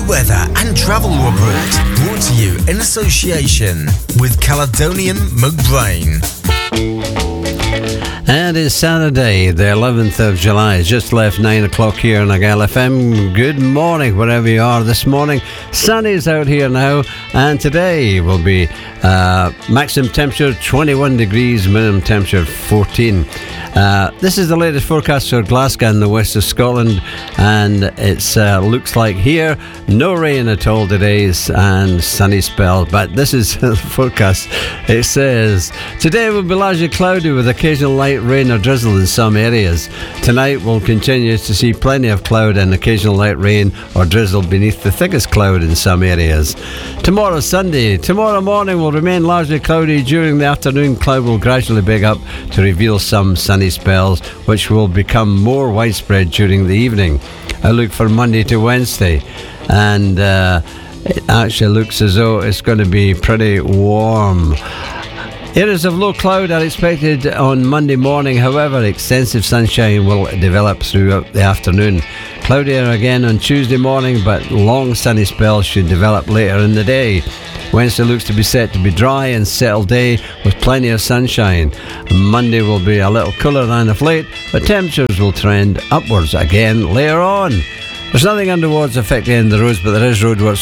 weather and travel report brought to you in association with Caledonian McBrain. And it's Saturday, the 11th of July. It's just left 9 o'clock here on Argyll FM. Good morning, wherever you are this morning. Sun is out here now, and today will be maximum temperature 21 degrees, minimum temperature 14. This is the latest forecast for Glasgow in the west of Scotland, and it looks like here no rain at all today and sunny spell. But this is the forecast. It says today will be largely cloudy with occasional light rain or drizzle in some areas. Tonight we'll continue to see plenty of cloud and occasional light rain or drizzle beneath the thickest cloud in some areas. Tomorrow, Sunday. Tomorrow morning will remain largely cloudy. During the afternoon, cloud will gradually big up to reveal some sunny spells, which will become more widespread during the evening. I look for Monday to Wednesday, and it actually looks as though it's going to be pretty warm. Areas of low cloud are expected on Monday morning. However, extensive sunshine will develop throughout the afternoon. Cloudier again on Tuesday morning, but long sunny spells should develop later in the day. Wednesday looks to be set to be dry and settled day with plenty of sunshine. Monday will be a little cooler than of late, but temperatures will trend upwards again later on. There's nothing underwards affecting the roads, but there is roadworks